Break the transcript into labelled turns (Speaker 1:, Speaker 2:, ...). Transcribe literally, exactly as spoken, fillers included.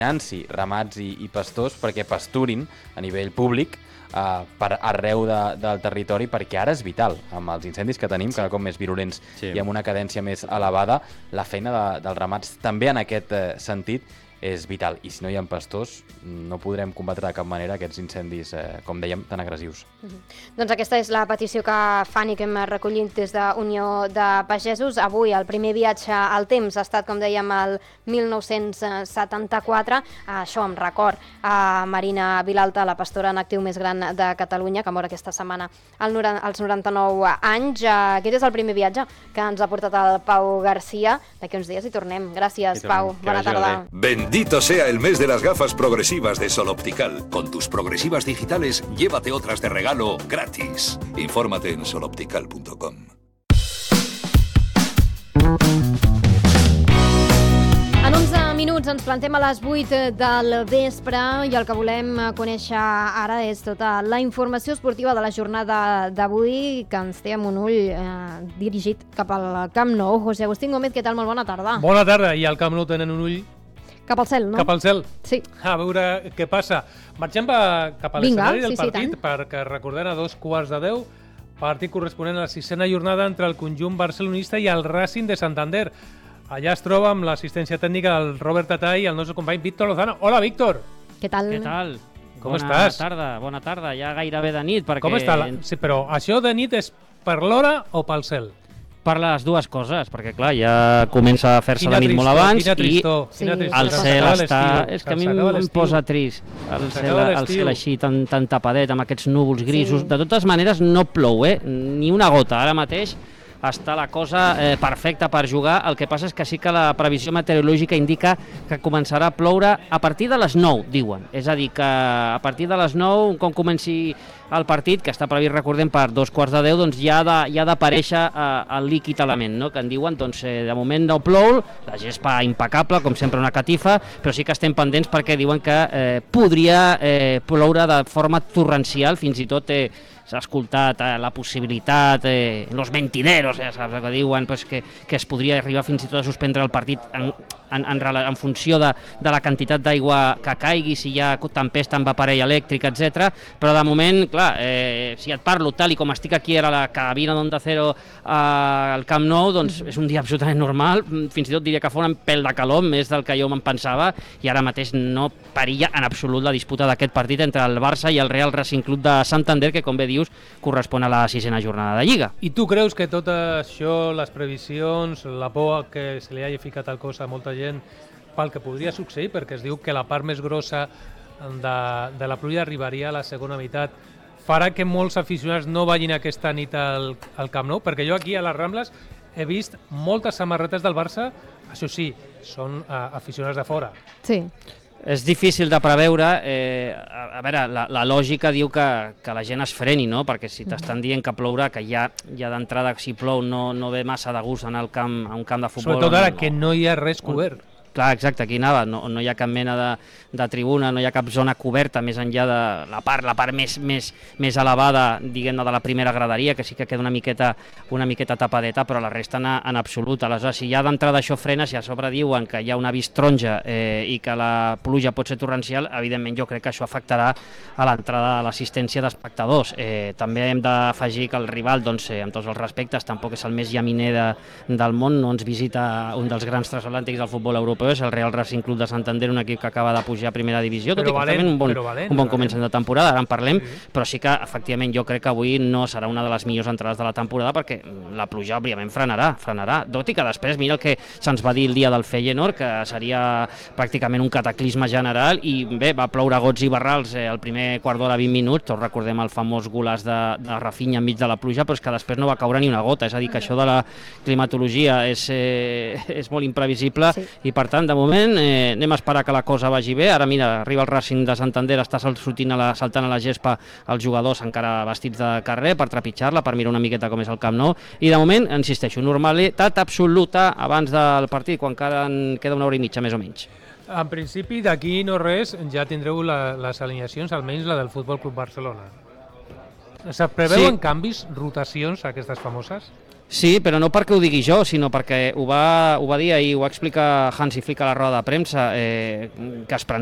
Speaker 1: vigilanci, ramats i, i pastors perquè pasturin a nivell públic Uh, per arreu de, del territori, perquè ara és vital, amb els incendis que tenim cada cop més virulents sí. i amb una cadència més elevada, la feina de, dels ramats també en aquest uh, sentit és vital, i si no hi ha pastors no podrem combatre de cap manera aquests incendis, eh, com dèiem, tan agressius.
Speaker 2: Mm-hmm. Doncs aquesta és la petició que fan i que hem recollit des de Unió de Pagesos. Avui el primer viatge al temps ha estat, com dèiem, el mil nou-cents setanta-quatre. Això em record a Marina Vilalta, la pastora en actiu més gran de Catalunya, que mor aquesta setmana als noranta-nou anys. Aquest és el primer viatge que ens ha portat el Pau Garcia. D'aquí uns dies hi tornem. Gràcies, Pau. Bona tarda.
Speaker 3: Bendito sea el mes de las gafas progresivas de Sol Optical. Con tus progresivas digitales, llévate otras de regalo gratis. Infórmate en sol optical punto com.
Speaker 2: En onze minuts ens plantem a les vuit del vespre i el que volem conèixer ara és tota la informació esportiva de la jornada d'avui, que ens té amb un ull eh, dirigit cap al Camp Nou. José Agustín Gómez, què tal? Molt bona tarda.
Speaker 4: Bona tarda, i al Camp Nou tenen un ull
Speaker 2: cap al cel, no?
Speaker 4: Cap al cel.
Speaker 2: Sí.
Speaker 4: A veure què passa. Marxem cap a l'escenari del
Speaker 2: sí,
Speaker 4: partit,
Speaker 2: sí,
Speaker 4: perquè recordem a dos quarts de deu, partit corresponent a la sisena jornada entre el conjunt barcelonista i el Racing de Santander. Allà es troba amb l'assistència tècnica del Robert Tatà i el nostre company Víctor Lozano. Hola, Víctor!
Speaker 2: Què tal?
Speaker 5: Què tal?
Speaker 4: Com
Speaker 5: bona
Speaker 4: estàs?
Speaker 5: Tarda, bona tarda, ja gairebé de nit. Perquè...
Speaker 4: Com està? La... Sí, però això de nit és per l'hora o pel cel?
Speaker 5: Per les dues coses, perquè clar, ja comença a fer-se
Speaker 4: quina
Speaker 5: la nit
Speaker 4: tristor,
Speaker 5: molt abans
Speaker 4: quina tristor,
Speaker 5: i
Speaker 4: quina tristor.
Speaker 5: el cel està... És que a mi em
Speaker 4: l'estiu.
Speaker 5: posa trist. El cel, el cel així tan, tan tapadet, amb aquests núvols grisos. Sí. De totes maneres no plou, eh? Ni una gota. Ara mateix està la cosa eh, perfecta per jugar. El que passa és que sí que la previsió meteorològica indica que començarà a ploure a partir de les nou, diuen. És a dir, que a partir de les nou, com comenci el partit, que està previst, recordem, per dos quarts de deu, doncs ja ha d'aparèixer eh, el líquid element, no? Que en diuen, doncs eh, de moment no plou, la gespa impecable, com sempre una catifa, però sí que estem pendents perquè diuen que eh, podria eh, ploure de forma torrencial, fins i tot eh, s'ha escoltat eh, la possibilitat, eh, los mentideros, ja saps que diuen, pues, que, que es podria arribar fins i tot a suspendre el partit en, en, en, en funció de, de la quantitat d'aigua que caigui, si hi ha tempesta amb aparell elèctric, etcètera. Però de moment, clar, eh, si et parlo tal i com estic aquí a la cabina d'Onda Cero eh, al Camp Nou, doncs és un dia absolutament normal, fins i tot diria que fa un pèl de calor, més del que jo me'n pensava, i ara mateix no perilla en absolut la disputa d'aquest partit entre el Barça i el Real Racing Club de Santander, que com bé dius, correspon a la sisena jornada de Lliga.
Speaker 4: I tu creus que tot això, les previsions, la por que se li hagi ficat al cos a molta gent pel que podria succeir, perquè es diu que la part més grossa de, de la pluja arribaria a la segona meitat, farà que molts aficionats no vagin aquesta nit al, al Camp Nou? Perquè jo aquí a les Rambles he vist moltes samarretes del Barça, això sí, són uh, aficionats de fora.
Speaker 2: Sí.
Speaker 5: És difícil de preveure, eh, a, a veure, la, la lògica diu que, que la gent es freni, no? Perquè si t'estan dient que plourà, que ja, ja d'entrada si plou no, no ve massa de gust anar al camp, a un camp de futbol.
Speaker 4: Sobretot ara
Speaker 5: no,
Speaker 4: que no hi ha res cobert.
Speaker 5: Clar, exacte, aquí anava, no, no hi ha cap mena de, de tribuna, no hi ha cap zona coberta més enllà de la part, la part més, més, més elevada, diguem-ne, de la primera graderia, que sí que queda una miqueta, una miqueta tapadeta, però la resta en, en absolut. Aleshores, si ja d'entrada això frena, si a sobre diuen que hi ha un avís taronja eh, i que la pluja pot ser torrencial, evidentment jo crec que això afectarà a l'entrada de l'assistència d'espectadors. Eh, també hem d'afegir que el rival, doncs, eh, amb tots els respectes, tampoc és el més llaminer de, del món, no ens visita un dels grans transatlàntics del futbol europeu, és el Real Racing Club de Santander, un equip que acaba de pujar a primera divisió, tot i que valent, un bon, valent, un bon començament de temporada, ara en parlem, sí. Però sí que efectivament jo crec que avui no serà una de les millors entrades de la temporada, perquè la pluja òbviament frenarà, frenarà, tot i que després mira el que se'ns va dir el dia del Feyenoord, que seria pràcticament un cataclisme general, i bé, va ploure gots i barrals eh, el primer quart d'hora, vint minuts, tots recordem el famós golaç de, de Rafinha enmig de la pluja, però és que després no va caure ni una gota, és a dir, que això de la climatologia és, eh, és molt imprevisible, sí. I per tant, de moment, eh, anem a esperar que la cosa vagi bé. Ara, mira, arriba el Racing de Santander, està saltant a la, saltant a la gespa els jugadors encara vestits de carrer per trepitjar-la, per mirar una miqueta com és el Camp Nou. I de moment, insisteixo, normalitat absoluta abans del partit, quan encara en queda una hora i mitja, més o menys.
Speaker 4: En principi, d'aquí no res, ja tindreu la, les alineacions, almenys la del Futbol Club Barcelona. Se preveuen sí. canvis, rotacions, aquestes famoses?
Speaker 5: Sí, però no perquè ho digui jo, sinó perquè ho va, ho va dir ahir, ho va explicar Hansi Flick a la roda de premsa, eh, que es